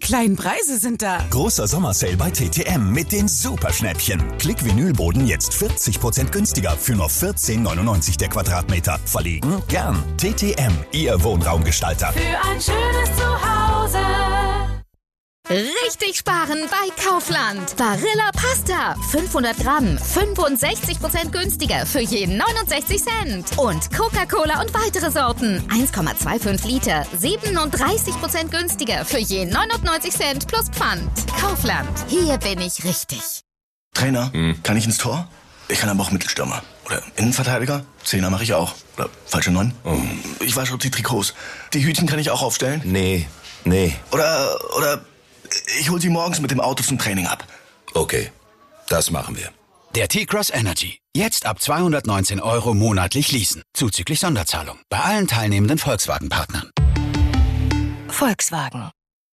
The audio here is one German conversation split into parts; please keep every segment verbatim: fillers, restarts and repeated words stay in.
kleinen Preise sind da. Großer Sommersale bei T T M mit den Superschnäppchen. Klick-Vinylboden jetzt vierzig Prozent günstiger für nur vierzehn neunundneunzig der Quadratmeter. Verlegen? Gern. T T M, Ihr Wohnraumgestalter. Für ein schönes Zuhause. Richtig sparen bei Kaufland. Barilla Pasta. fünfhundert Gramm. fünfundsechzig Prozent günstiger für jeden neunundsechzig Cent. Und Coca-Cola und weitere Sorten. eins Komma fünfundzwanzig Liter. siebenunddreißig Prozent günstiger für jeden neunundneunzig Cent plus Pfand. Kaufland. Hier bin ich richtig. Trainer, hm. kann ich ins Tor? Ich kann aber auch Mittelstürmer. Oder Innenverteidiger? Zehner mache ich auch. Oder falsche Neun? Oh. Ich wasche die Trikots. Die Hütchen kann ich auch aufstellen? Nee, nee. Oder, oder... Ich hol sie morgens mit dem Auto zum Training ab. Okay, das machen wir. Der T-Cross Energy. Jetzt ab zweihundertneunzehn Euro monatlich leasen. Zuzüglich Sonderzahlung. Bei allen teilnehmenden Volkswagen-Partnern. Volkswagen.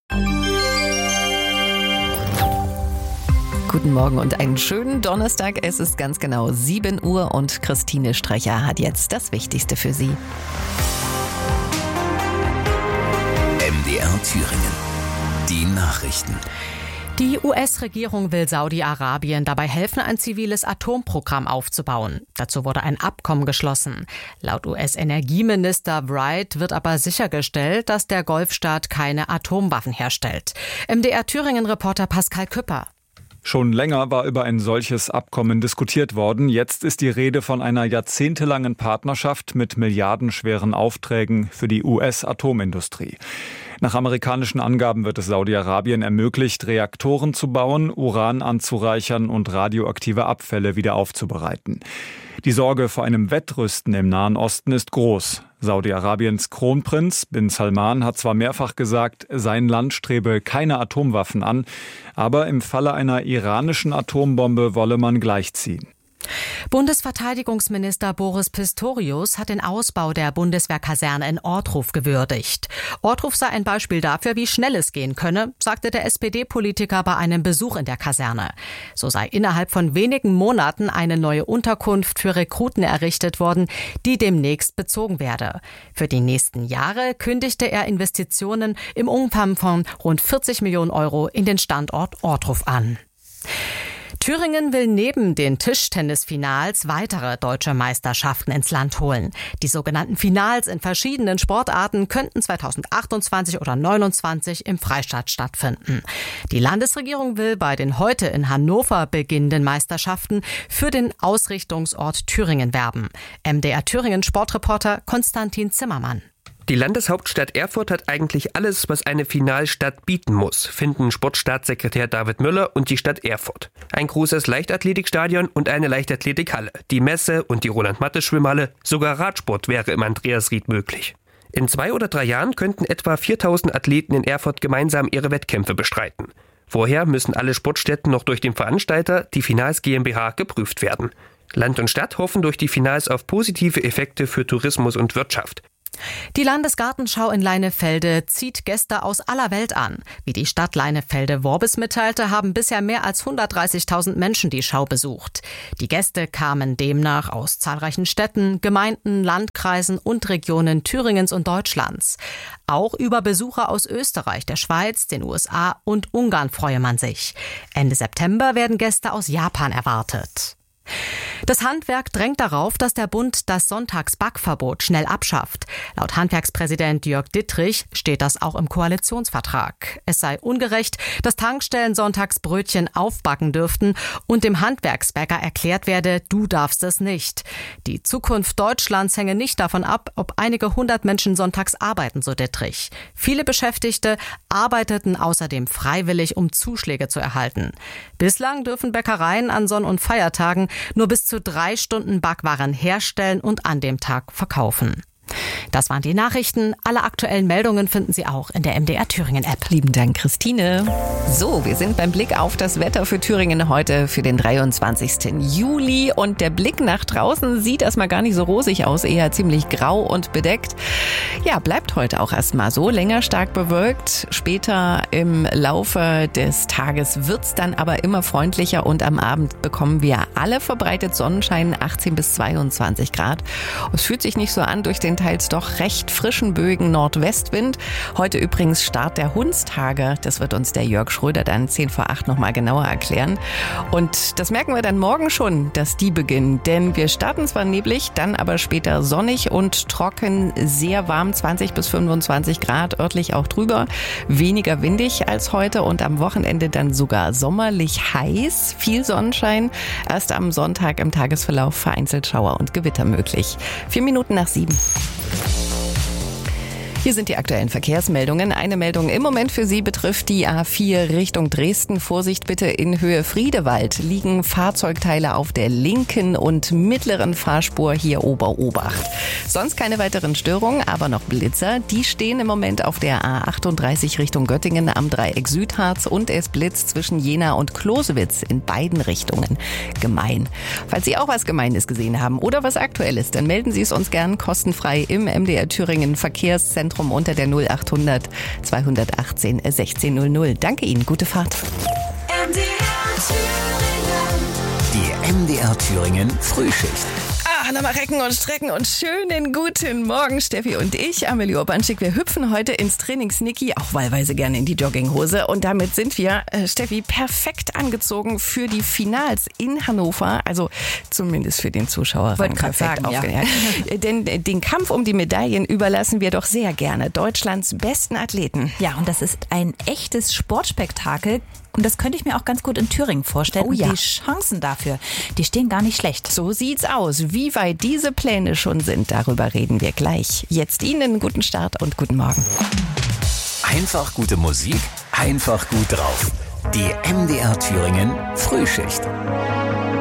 Guten Morgen und einen schönen Donnerstag. Es ist ganz genau sieben Uhr und Christine Strecher hat jetzt das Wichtigste für Sie. M D R Thüringen. Die Nachrichten. Die U S-Regierung will Saudi-Arabien dabei helfen, ein ziviles Atomprogramm aufzubauen. Dazu wurde ein Abkommen geschlossen. Laut U S-Energieminister Wright wird aber sichergestellt, dass der Golfstaat keine Atomwaffen herstellt. M D R Thüringen-Reporter Pascal Küpper. Schon länger war über ein solches Abkommen diskutiert worden. Jetzt ist die Rede von einer jahrzehntelangen Partnerschaft mit milliardenschweren Aufträgen für die U S-Atomindustrie. Nach amerikanischen Angaben wird es Saudi-Arabien ermöglicht, Reaktoren zu bauen, Uran anzureichern und radioaktive Abfälle wieder aufzubereiten. Die Sorge vor einem Wettrüsten im Nahen Osten ist groß. Saudi-Arabiens Kronprinz bin Salman hat zwar mehrfach gesagt, sein Land strebe keine Atomwaffen an, aber im Falle einer iranischen Atombombe wolle man gleichziehen. Bundesverteidigungsminister Boris Pistorius hat den Ausbau der Bundeswehrkaserne in Ortruf gewürdigt. Ortruf sei ein Beispiel dafür, wie schnell es gehen könne, sagte der S P D-Politiker bei einem Besuch in der Kaserne. So sei innerhalb von wenigen Monaten eine neue Unterkunft für Rekruten errichtet worden, die demnächst bezogen werde. Für die nächsten Jahre kündigte er Investitionen im Umfang von rund vierzig Millionen Euro in den Standort Ortruf an. Thüringen will neben den Tischtennisfinals weitere deutsche Meisterschaften ins Land holen. Die sogenannten Finals in verschiedenen Sportarten könnten zweitausendachtundzwanzig oder neunundzwanzig im Freistaat stattfinden. Die Landesregierung will bei den heute in Hannover beginnenden Meisterschaften für den Ausrichtungsort Thüringen werben. M D R Thüringen Sportreporter Konstantin Zimmermann. Die Landeshauptstadt Erfurt hat eigentlich alles, was eine Finalstadt bieten muss, finden Sportstaatssekretär David Müller und die Stadt Erfurt. Ein großes Leichtathletikstadion und eine Leichtathletikhalle, die Messe und die Roland-Mattes-Schwimmhalle, sogar Radsport wäre im Andreasried möglich. In zwei oder drei Jahren könnten etwa viertausend Athleten in Erfurt gemeinsam ihre Wettkämpfe bestreiten. Vorher müssen alle Sportstätten noch durch den Veranstalter, die Finals GmbH, geprüft werden. Land und Stadt hoffen durch die Finals auf positive Effekte für Tourismus und Wirtschaft. Die Landesgartenschau in Leinefelde zieht Gäste aus aller Welt an. Wie die Stadt Leinefelde-Worbis mitteilte, haben bisher mehr als hundertdreißigtausend Menschen die Schau besucht. Die Gäste kamen demnach aus zahlreichen Städten, Gemeinden, Landkreisen und Regionen Thüringens und Deutschlands. Auch über Besucher aus Österreich, der Schweiz, den U S A und Ungarn freue man sich. Ende September werden Gäste aus Japan erwartet. Das Handwerk drängt darauf, dass der Bund das Sonntagsbackverbot schnell abschafft. Laut Handwerkspräsident Jörg Dittrich steht das auch im Koalitionsvertrag. Es sei ungerecht, dass Tankstellen sonntags Brötchen aufbacken dürften und dem Handwerksbäcker erklärt werde, du darfst es nicht. Die Zukunft Deutschlands hänge nicht davon ab, ob einige hundert Menschen sonntags arbeiten, so Dittrich. Viele Beschäftigte arbeiteten außerdem freiwillig, um Zuschläge zu erhalten. Bislang dürfen Bäckereien an Sonn- und Feiertagen nur bis zu drei Stunden Backwaren herstellen und an dem Tag verkaufen. Das waren die Nachrichten. Alle aktuellen Meldungen finden Sie auch in der M D R Thüringen App. Lieben Dank, Christine. So, wir sind beim Blick auf das Wetter für Thüringen heute für den dreiundzwanzigsten Juli. Und der Blick nach draußen sieht erstmal gar nicht so rosig aus, eher ziemlich grau und bedeckt. Ja, bleibt heute auch erstmal so, länger stark bewölkt. Später im Laufe des Tages wird's dann aber immer freundlicher und am Abend bekommen wir alle verbreitet Sonnenschein, achtzehn bis zweiundzwanzig Grad. Es fühlt sich nicht so an durch den teils doch recht frischen Bögen Nordwestwind. Heute übrigens Start der Hundstage. Das wird uns der Jörg Schröder dann zehn vor acht nochmal genauer erklären. Und das merken wir dann morgen schon, dass die beginnen. Denn wir starten zwar neblig, dann aber später sonnig und trocken, sehr warm, zwanzig bis fünfundzwanzig Grad, örtlich auch drüber. Weniger windig als heute und am Wochenende dann sogar sommerlich heiß. Viel Sonnenschein. Erst am Sonntag im Tagesverlauf vereinzelt Schauer und Gewitter möglich. Vier Minuten nach sieben. Hier sind die aktuellen Verkehrsmeldungen. Eine Meldung im Moment für Sie betrifft die A vier Richtung Dresden. Vorsicht bitte, in Höhe Friedewald liegen Fahrzeugteile auf der linken und mittleren Fahrspur, hier Ober-Obacht. Sonst keine weiteren Störungen, aber noch Blitzer. Die stehen im Moment auf der A achtunddreißig Richtung Göttingen am Dreieck Südharz und es blitzt zwischen Jena und Klosewitz in beiden Richtungen. Gemein. Falls Sie auch was Gemeines gesehen haben oder was Aktuelles, dann melden Sie es uns gern kostenfrei im M D R Thüringen Verkehrszentrum unter der null achthundert zweihundertachtzehn sechzehn null null. Danke Ihnen, gute Fahrt. M D R Thüringen. Die M D R Thüringen Frühschicht. Ah, nochmal recken und strecken und schönen guten Morgen, Steffi und ich, Amelie Urbanschik. Wir hüpfen heute ins Trainingsnicki, auch wahlweise gerne in die Jogginghose. Und damit sind wir, äh, Steffi, perfekt angezogen für die Finals in Hannover. Also zumindest für den Zuschauer. Wollte gerade sagen, ja. Denn den Kampf um die Medaillen überlassen wir doch sehr gerne Deutschlands besten Athleten. Ja, und das ist ein echtes Sportspektakel. Und das könnte ich mir auch ganz gut in Thüringen vorstellen. Oh ja. Und die Chancen dafür, die stehen gar nicht schlecht. So sieht's aus. Wie weit diese Pläne schon sind, darüber reden wir gleich. Jetzt Ihnen einen guten Start und guten Morgen. Einfach gute Musik, einfach gut drauf. Die M D R Thüringen Frühschicht.